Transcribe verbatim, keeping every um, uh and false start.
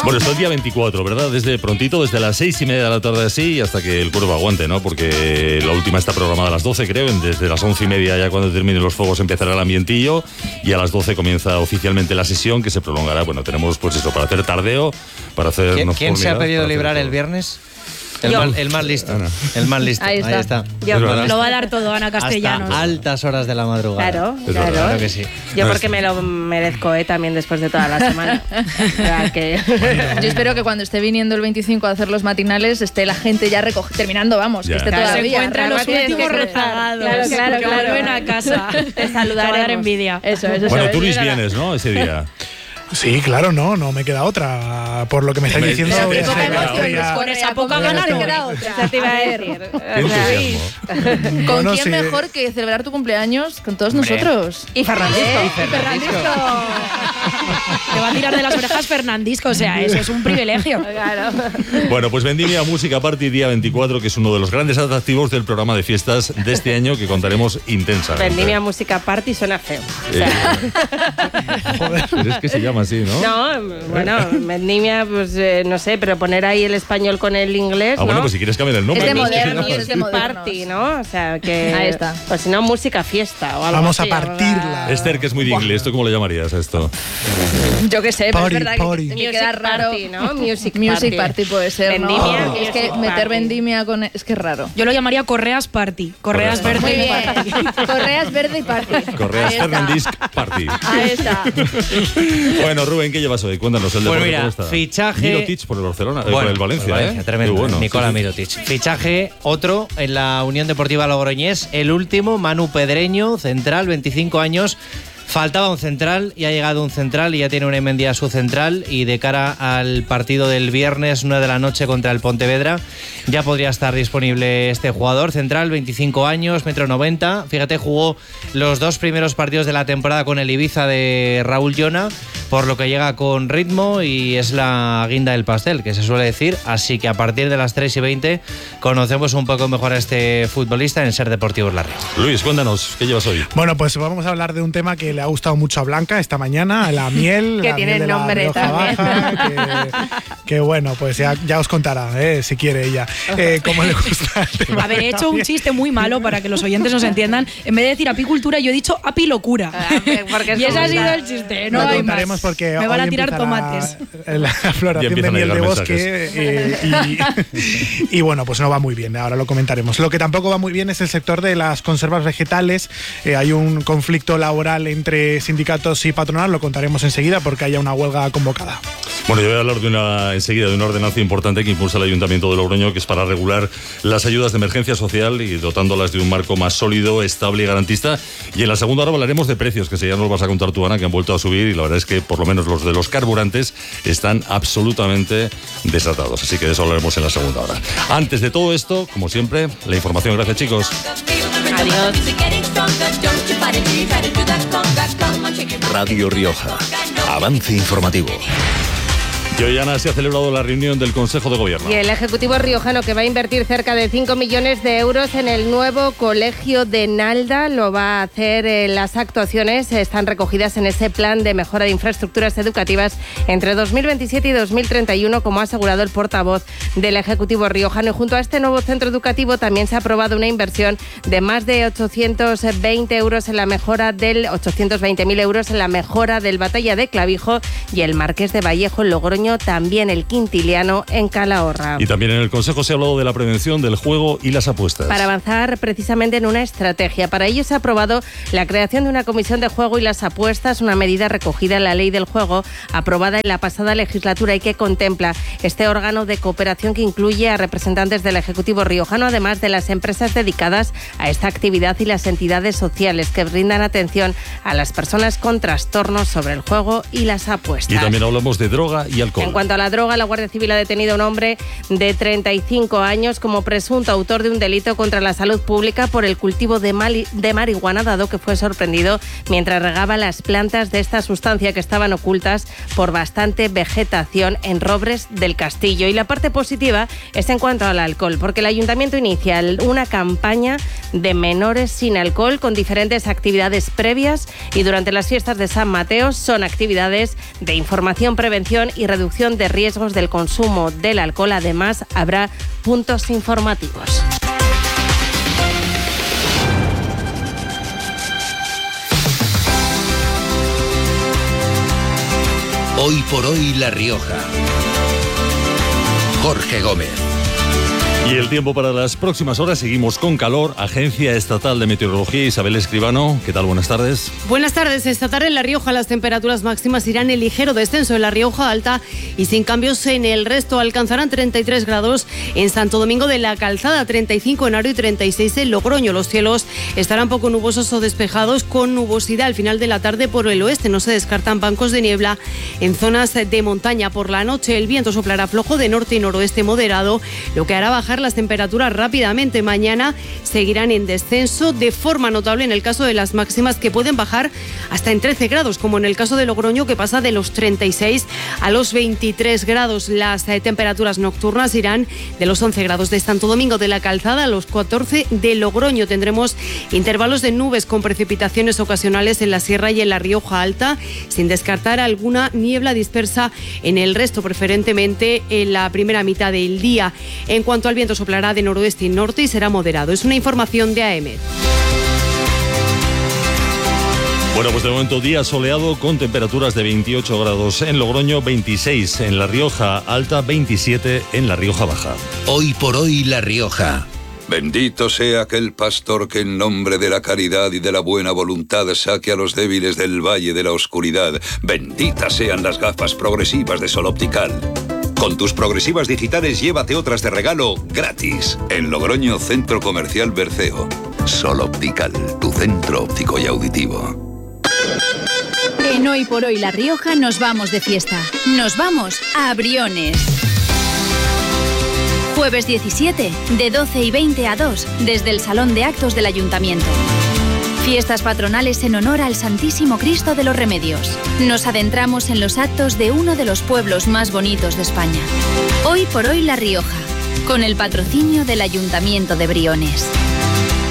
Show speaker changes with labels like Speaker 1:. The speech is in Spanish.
Speaker 1: Bueno, está el día veinticuatro, ¿verdad? Desde prontito, desde las seis y media de la tarde así, hasta que el cuerpo aguante, ¿no? Porque la última está programada a las doce, creo. Desde las once y media, ya cuando terminen los fuegos, empezará el ambientillo. Y a las doce comienza oficialmente la sesión, que se prolongará. Bueno, tenemos pues eso, para hacer tardeo, para hacer...
Speaker 2: ¿Quién, ¿quién se ha pedido librar el viernes? El, mal, el más listo. Ana. El más listo.
Speaker 3: Ahí está.
Speaker 2: Ahí está.
Speaker 3: Yo, lo va a dar todo Ana Castellanos.
Speaker 2: Hasta altas horas de la madrugada.
Speaker 3: Claro,
Speaker 2: es
Speaker 3: claro.
Speaker 2: Claro que sí.
Speaker 3: Yo porque me lo merezco, ¿eh? También después de toda la semana. O sea, que...
Speaker 4: Yo espero que cuando esté viniendo el veinticinco a hacer los matinales esté la gente ya recoge, terminando, vamos,
Speaker 1: ya.
Speaker 4: que esté
Speaker 3: claro,
Speaker 4: todavía.
Speaker 3: se encuentran los últimos
Speaker 4: rezagados.
Speaker 3: Claro, claro, claro.
Speaker 5: Vuelven a casa.
Speaker 3: Te saludaremos.
Speaker 5: Para dar envidia.
Speaker 4: Eso, eso.
Speaker 1: Bueno,
Speaker 4: eso,
Speaker 1: tú, Luis,
Speaker 4: eso,
Speaker 1: vienes, ¿no? Ese día.
Speaker 6: Sí, claro, no, no me queda otra. Por lo que me estáis
Speaker 1: Me-
Speaker 6: diciendo,
Speaker 1: me-
Speaker 6: voy a
Speaker 1: me-
Speaker 6: ser
Speaker 1: me-
Speaker 6: estrella.
Speaker 5: Con esa poca
Speaker 4: ganas
Speaker 5: gana
Speaker 4: te
Speaker 5: no.
Speaker 4: queda otra.
Speaker 3: Eso te iba a decir.
Speaker 1: Qué
Speaker 3: O sea,
Speaker 1: entusiasmo.
Speaker 4: ¿Con
Speaker 6: Bueno,
Speaker 4: quién
Speaker 6: sí.
Speaker 4: mejor que celebrar tu cumpleaños con todos
Speaker 2: Hombre.
Speaker 4: nosotros?
Speaker 3: Y Fernandisco.
Speaker 2: Y Fernandisco.
Speaker 5: Te va a tirar de las orejas Fernandisco, o sea, eso es un privilegio.
Speaker 3: Claro.
Speaker 1: Bueno, pues Vendimia Música Party día veinticuatro, que es uno de los grandes atractivos del programa de fiestas de este año, que contaremos intensamente.
Speaker 3: Vendimia Música Party suena feo. O
Speaker 1: Eh,
Speaker 3: sea,
Speaker 1: Joder, pero es que se llama así, ¿no?
Speaker 3: no, bueno, Vendimia, pues eh, no sé, pero poner ahí el español con el inglés,
Speaker 1: Ah, bueno,
Speaker 3: ¿no?
Speaker 1: pues si quieres cambiar el nombre.
Speaker 4: Es de
Speaker 1: ¿no?
Speaker 4: modernos,
Speaker 1: que-
Speaker 4: es de
Speaker 3: Music
Speaker 4: modernos.
Speaker 3: Party, ¿no? O sea, que...
Speaker 4: Ahí está.
Speaker 3: Pues si no, música fiesta o algo
Speaker 6: Vamos a
Speaker 3: así,
Speaker 6: partirla.
Speaker 3: algo-
Speaker 1: Esther, que es muy de inglés, ¿tú cómo le llamarías a esto?
Speaker 4: Yo qué sé, pero
Speaker 6: Party,
Speaker 4: es verdad
Speaker 6: party.
Speaker 4: que me
Speaker 3: Music
Speaker 4: queda raro.
Speaker 3: Party, ¿no? Music
Speaker 4: Music
Speaker 3: Party.
Speaker 4: party puede ser, ¿no?
Speaker 3: Vendimia,
Speaker 4: Es
Speaker 3: Music
Speaker 4: que meter
Speaker 3: Party.
Speaker 4: vendimia con... Es que es raro.
Speaker 5: Yo lo llamaría Correas Party. Correas
Speaker 1: Correas
Speaker 5: Verde
Speaker 4: Muy
Speaker 5: y
Speaker 4: bien.
Speaker 5: Party.
Speaker 4: Correas verde y party.
Speaker 1: Correas
Speaker 4: Ahí está.
Speaker 1: Fernandisc Party.
Speaker 4: Ahí está.
Speaker 1: Bueno, Rubén, ¿qué llevas hoy? Cuéntanos el
Speaker 2: Pues
Speaker 1: deporte,
Speaker 2: mira,
Speaker 1: ¿cómo está?
Speaker 2: fichaje-
Speaker 1: Mirotic por el Barcelona, eh,
Speaker 2: Bueno,
Speaker 1: por el Valencia,
Speaker 2: por Valencia,
Speaker 1: ¿eh?
Speaker 2: tremendo.
Speaker 1: Qué bueno.
Speaker 2: Nicola
Speaker 1: Sí, sí.
Speaker 2: Mirotic. Fichaje otro en la Unión Deportiva Logroñés, el último, Manu Pedreño, central, veinticinco años. Faltaba un central y ha llegado un central y ya tiene una Emendia su central, y de cara al partido del viernes nueve de la noche contra el Pontevedra ya podría estar disponible este jugador central, veinticinco años, metro noventa. Fíjate, jugó los dos primeros partidos de la temporada con el Ibiza de Raúl Llona, por lo que llega con ritmo y es la guinda del pastel, que se suele decir. Así que a partir de las tres y veinte conocemos un poco mejor a este futbolista en Ser Deportivos La Rioja.
Speaker 1: Luis, cuéntanos, ¿qué llevas hoy?
Speaker 6: Bueno, pues vamos a hablar de un tema que le ha gustado mucho a Blanca esta mañana, la miel.
Speaker 3: Que
Speaker 6: la
Speaker 3: tiene
Speaker 6: miel de la
Speaker 3: nombre
Speaker 6: Rioja
Speaker 3: también.
Speaker 6: Baja, que, que bueno, pues ya, ya os contará, eh, si quiere ella, eh, cómo le gusta el tema
Speaker 5: Haber
Speaker 6: de la
Speaker 5: hecho un
Speaker 6: miel.
Speaker 5: chiste muy malo para que los oyentes nos entiendan. En vez de decir apicultura, yo he dicho apilocura.
Speaker 3: Ah, porque es
Speaker 5: Y ese
Speaker 3: como
Speaker 5: ha sido
Speaker 3: está.
Speaker 5: el chiste. No
Speaker 6: Lo
Speaker 5: hay
Speaker 6: contaremos
Speaker 5: más.
Speaker 6: porque
Speaker 5: Me van a
Speaker 6: hoy
Speaker 5: tirar
Speaker 6: empieza
Speaker 5: tomates.
Speaker 6: La, la
Speaker 1: Ya
Speaker 6: floración de
Speaker 1: empiezan a
Speaker 6: miel de
Speaker 1: llegar
Speaker 6: bosque eh, y, y bueno, pues no va muy bien, ahora lo comentaremos. Lo que tampoco va muy bien es el sector de las conservas vegetales. Eh, hay un conflicto laboral entre sindicatos y patronal, lo contaremos enseguida porque haya una huelga convocada.
Speaker 1: Bueno, yo voy a hablar de una, enseguida de una ordenanza importante que impulsa el Ayuntamiento de Logroño, que es para regular las ayudas de emergencia social y dotándolas de un marco más sólido, estable y garantista. Y en la segunda hora hablaremos de precios, que ya nos vas a contar tú, Ana, que han vuelto a subir, y la verdad es que por lo menos los de los carburantes están absolutamente desatados. Así que de eso hablaremos en la segunda hora. Antes de todo esto, como siempre, la información. Gracias, chicos.
Speaker 3: Adiós.
Speaker 7: Radio Rioja. Avance informativo.
Speaker 1: Y hoy, Ana, se ha celebrado la reunión del Consejo de Gobierno.
Speaker 3: Y el Ejecutivo riojano, que va a invertir cerca de cinco millones de euros en el nuevo colegio de Nalda, lo va a hacer. Eh, las actuaciones están recogidas en ese plan de mejora de infraestructuras educativas entre dos mil veintisiete y dos mil treinta y uno, como ha asegurado el portavoz del Ejecutivo riojano. Y junto a este nuevo centro educativo también se ha aprobado una inversión de más de ochocientos veinte euros en la mejora del ochocientos veinte mil euros en la mejora del Batalla de Clavijo y el Marqués de Vallejo en Logroño, también el Quintiliano en Calahorra.
Speaker 1: Y también en el Consejo se ha hablado de la prevención del juego y las apuestas.
Speaker 3: Para avanzar precisamente en una estrategia. Para ello se ha aprobado la creación de una comisión de juego y las apuestas, una medida recogida en la Ley del Juego, aprobada en la pasada legislatura y que contempla este órgano de cooperación que incluye a representantes del Ejecutivo riojano, además de las empresas dedicadas a esta actividad y las entidades sociales que brindan atención a las personas con trastornos sobre el juego y las apuestas.
Speaker 1: Y también hablamos de droga y alcohol.
Speaker 3: En cuanto a la droga, la Guardia Civil ha detenido a un hombre de treinta y cinco años como presunto autor de un delito contra la salud pública por el cultivo de, mali- de marihuana, dado que fue sorprendido mientras regaba las plantas de esta sustancia que estaban ocultas por bastante vegetación en Robres del Castillo. Y la parte positiva es en cuanto al alcohol, porque el Ayuntamiento inicia una campaña de menores sin alcohol con diferentes actividades previas y durante las fiestas de San Mateo. Son actividades de información, prevención y reducción reducción de riesgos del consumo del alcohol. Además, habrá puntos informativos.
Speaker 7: Hoy por hoy La Rioja. Jorge Gómez.
Speaker 1: Y el tiempo para las próximas horas, seguimos con calor. Agencia Estatal de Meteorología, Isabel Escribano. ¿Qué tal? Buenas tardes.
Speaker 8: Buenas tardes. Esta tarde en La Rioja las temperaturas máximas irán en ligero descenso en La Rioja Alta y sin cambios en el resto. Alcanzarán treinta y tres grados en Santo Domingo de la Calzada, treinta y cinco en Haro y treinta y seis en Logroño. Los cielos estarán poco nubosos o despejados con nubosidad al final de la tarde por el oeste. No se descartan bancos de niebla en zonas de montaña. Por la noche el viento soplará flojo de norte y noroeste moderado, lo que hará bajar las temperaturas rápidamente. Mañana seguirán en descenso de forma notable en el caso de las máximas, que pueden bajar hasta en trece grados, como en el caso de Logroño, que pasa de los treinta y seis a los veintitrés grados. Las eh, temperaturas nocturnas irán de los once grados de Santo Domingo de la Calzada a los catorce de Logroño. Tendremos intervalos de nubes con precipitaciones ocasionales en la Sierra y en la Rioja Alta, sin descartar alguna niebla dispersa en el resto, preferentemente en la primera mitad del día. En cuanto al viento, soplará de noroeste y norte y será moderado. Es una información de A E M E D.
Speaker 1: Bueno, pues de momento día soleado con temperaturas de veintiocho grados en Logroño, veintiséis en La Rioja Alta, veintisiete en La Rioja Baja.
Speaker 7: Hoy por hoy La Rioja.
Speaker 9: Bendito sea aquel pastor que en nombre de la caridad y de la buena voluntad saque a los débiles del valle de la oscuridad. Benditas sean las gafas progresivas de Sol Optical. Con tus progresivas digitales llévate otras de regalo gratis. En Logroño, Centro Comercial Berceo. Sol Optical, tu centro óptico y auditivo.
Speaker 10: En Hoy por Hoy La Rioja nos vamos de fiesta. Nos vamos a Briones. Jueves diecisiete, de doce y veinte a dos, desde el Salón de Actos del Ayuntamiento. Fiestas patronales en honor al Santísimo Cristo de los Remedios. Nos adentramos en los actos de uno de los pueblos más bonitos de España. Hoy por Hoy La Rioja, con el patrocinio del Ayuntamiento de Briones.